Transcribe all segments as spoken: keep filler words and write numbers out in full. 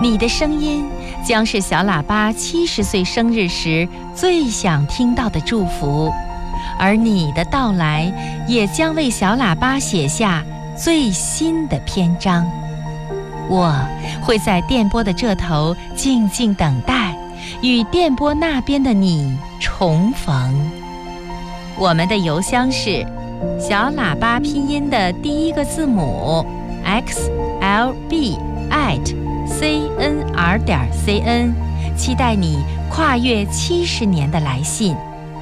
你的声音将是小喇叭七十岁生日时最想听到的祝福，而你的到来也将为小喇叭写下最新的篇章。我会在电波的这头静静等待，与电波那边的你重逢。我们的邮箱是小喇叭拼音的第一个字母 x l b at c n r 点 c n， 期待你跨越七十年的来信。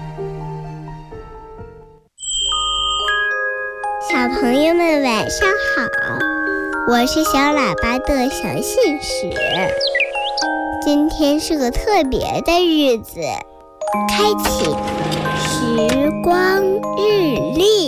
小朋友们晚上好，我是小喇叭的小信使。今天是个特别的日子，开启时光日历。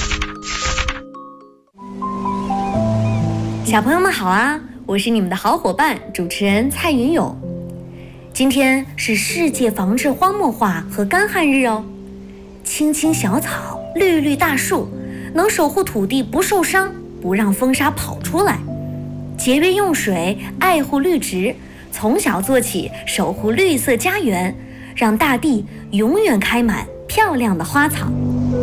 小朋友们好啊，我是你们的好伙伴主持人蔡云勇。今天是世界防治荒漠化和干旱日哦。青青小草，绿绿大树，能守护土地不受伤，不让风沙跑出来。节约用水，爱护绿植，从小做起，守护绿色家园，让大地永远开满漂亮的花草。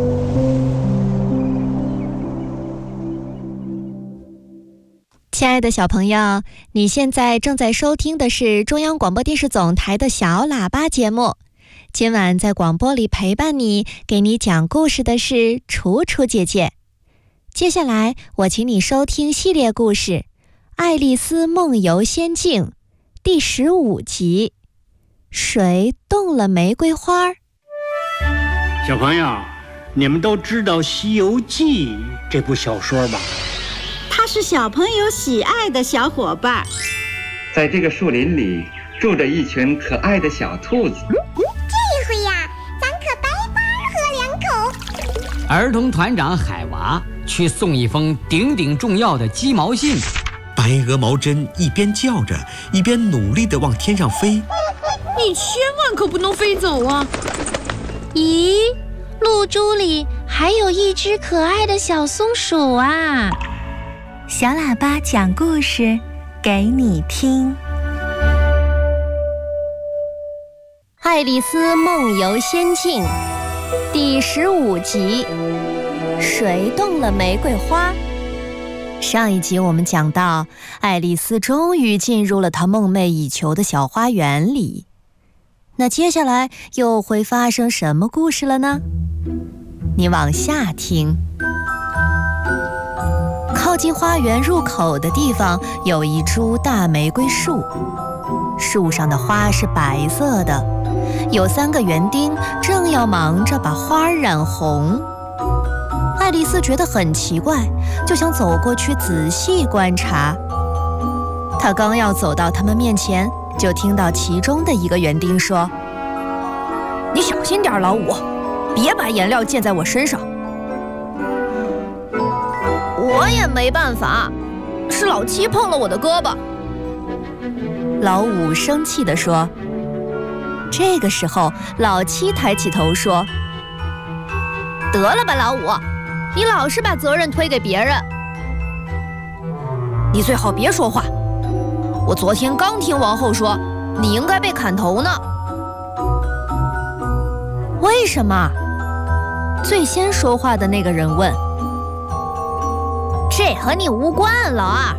亲爱的小朋友，你现在正在收听的是中央广播电视总台的小喇叭节目。今晚在广播里陪伴你，给你讲故事的是楚楚姐姐。接下来我请你收听系列故事《爱丽丝梦游仙境》第十五集，谁动了玫瑰花？ 小朋友，你们都知道《西游记》这部小说吧？ 它是小朋友喜爱的小伙伴。 在这个树林里住着一群可爱的小兔子。 这回呀，咱可白花喝两口。 儿童团长海娃去送一封顶顶重要的鸡毛信。 白鹅毛针一边叫着，一边努力地往天上飞。 你千万可不能飞走啊！ 咦，露珠里还有一只可爱的小松鼠啊！小喇叭讲故事给你听。 爱丽丝梦游仙境第十五集，谁动了玫瑰花？上一集我们讲到，爱丽丝终于进入了她梦寐以求的小花园里。那接下来又会发生什么故事了呢？你往下听。靠近花园入口的地方有一株大玫瑰树，树上的花是白色的，有三个园丁正要忙着把花染红。爱丽丝觉得很奇怪，就想走过去仔细观察。她刚要走到他们面前，就听到其中的一个园丁说：“ 你小心点，老五，别把颜料溅在我身上。”我也没办法，是老七碰了我的胳膊。 老五生气地说。这个时候，老七抬起头说：“ 得了吧，老五，你老是把责任推给别人。你最好别说话。我昨天刚听王后说，你应该被砍头呢。” 为什么？最先说话的那个人问。 这和你无关，老二。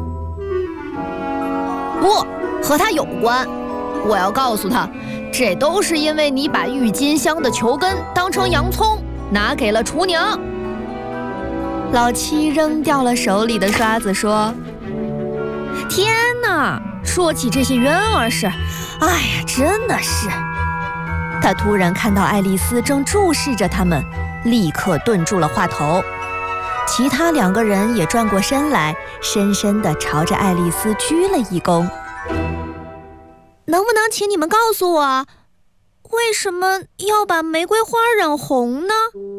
不，和他有关。我要告诉他，这都是因为你把郁金香的球根当成洋葱拿给了厨娘。 老七扔掉了手里的刷子说：“ 天哪，说起这些冤枉事，哎呀，真的是。” 他突然看到爱丽丝正注视着他们，立刻顿住了话头。其他两个人也转过身来，深深地朝着爱丽丝鞠了一躬。 能不能请你们告诉我，为什么要把玫瑰花染红呢？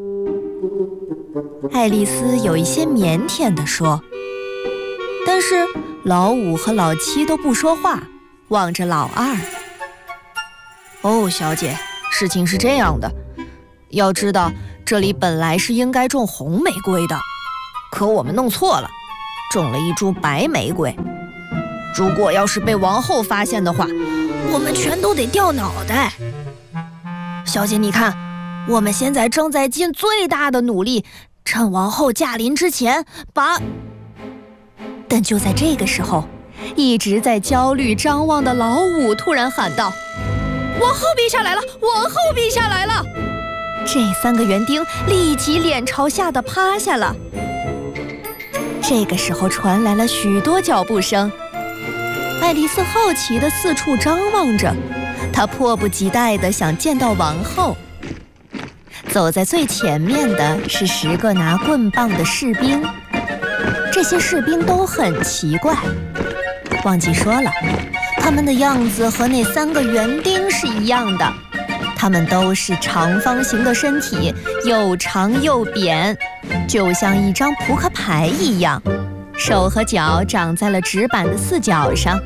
爱丽丝有一些腼腆地说。但是老五和老七都不说话，望着老二。 哦，小姐，事情是这样的，要知道这里本来是应该种红玫瑰的，可我们弄错了，种了一株白玫瑰。 如果要是被王后发现的话，我们全都得掉脑袋。小姐，你看，我们现在正在尽最大的努力，趁王后驾临之前把……但就在这个时候，一直在焦虑张望的老五突然喊道：“王后陛下来了！王后陛下来了！”这三个园丁立即脸朝下的趴下了。这个时候传来了许多脚步声，爱丽丝好奇地四处张望着，她迫不及待地想见到王后。走在最前面的是十个拿棍棒的士兵，这些士兵都很奇怪，忘记说了，他们的样子和那三个园丁是一样的，他们都是长方形的身体，又长又扁，就像一张扑克牌一样，手和脚长在了纸板的四角上。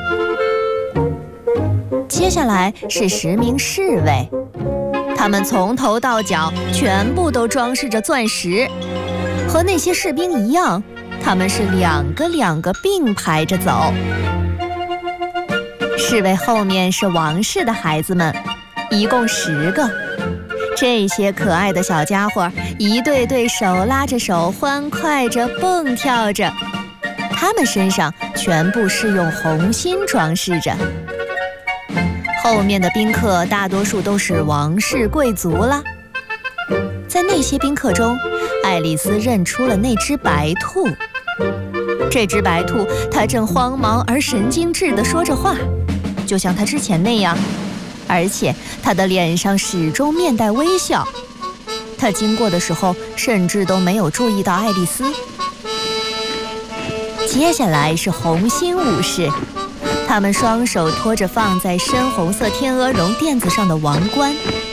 接下来是十名侍卫，他们从头到脚全部都装饰着钻石，和那些士兵一样，他们是两个两个并排着走。侍卫后面是王室的孩子们，一共十个。这些可爱的小家伙一对对手拉着手，欢快着蹦跳着，他们身上全部是用红心装饰着。后面的宾客大多数都是王室贵族了。在那些宾客中，爱丽丝认出了那只白兔。这只白兔，它正慌忙而神经质地说着话，就像它之前那样，而且它的脸上始终面带微笑。它经过的时候，甚至都没有注意到爱丽丝。接下来是红心武士，他们双手托着放在深红色天鹅绒垫子上的王冠。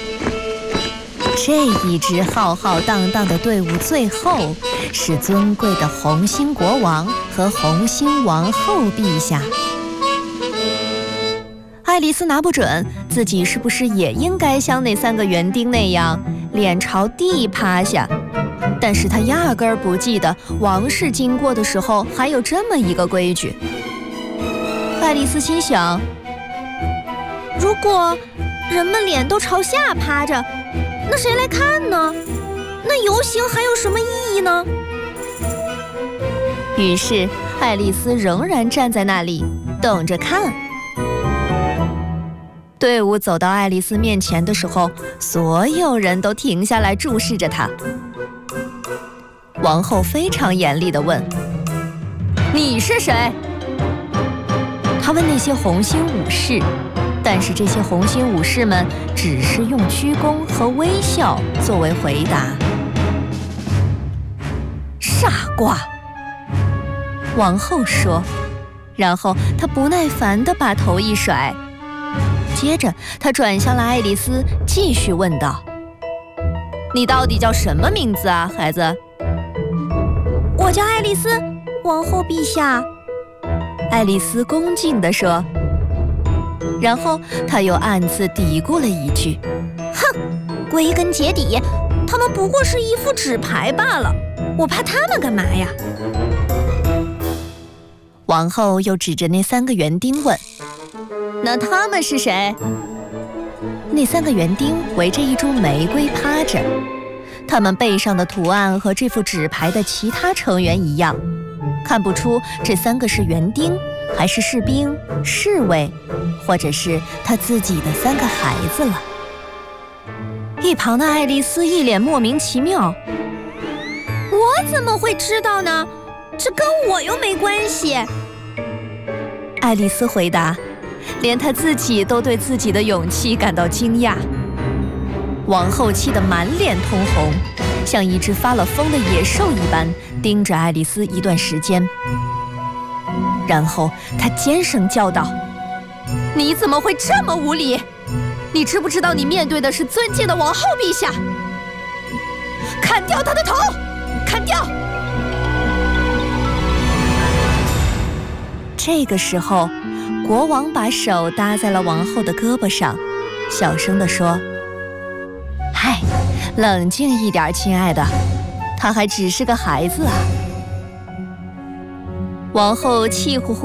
这一支浩浩荡荡的队伍最后是尊贵的红心国王和红心王后陛下。爱丽丝拿不准自己是不是也应该像那三个园丁那样脸朝地趴下，但是她压根儿不记得王室经过的时候还有这么一个规矩。爱丽丝心想，如果人们脸都朝下趴着，那谁来看呢？那游行还有什么意义呢？于是爱丽丝仍然站在那里等着看。队伍走到爱丽丝面前的时候，所有人都停下来注视着她。王后非常严厉地问：“你是谁？”她问那些红心武士，但是这些红心武士们只是用鞠躬和微笑作为回答。傻瓜，王后说，然后她不耐烦地把头一甩。接着她转向了爱丽丝，继续问道：“你到底叫什么名字啊，孩子？”“我叫爱丽丝，王后陛下。”爱丽丝恭敬地说。然后她又暗自嘀咕了一句：“哼，归根结底，他们不过是一副纸牌罢了，我怕他们干嘛呀？”王后又指着那三个园丁问：“那他们是谁？”那三个园丁围着一株玫瑰趴着，他们背上的图案和这副纸牌的其他成员一样，看不出这三个是园丁，还是士兵、侍卫，或者是他自己的三个孩子了。一旁的爱丽丝一脸莫名其妙：“我怎么会知道呢？这跟我又没关系。”爱丽丝回答，连她自己都对自己的勇气感到惊讶。王后气得满脸通红，像一只发了疯的野兽一般盯着爱丽丝一段时间，然后她尖声叫道：“你怎么会这么无礼？你知不知道你面对的是尊敬的王后陛下？砍掉她的头，砍掉！”这个时候，国王把手搭在了王后的胳膊上，小声地说：“嗨，冷静一点，亲爱的，他还只是个孩子啊。”王后气呼呼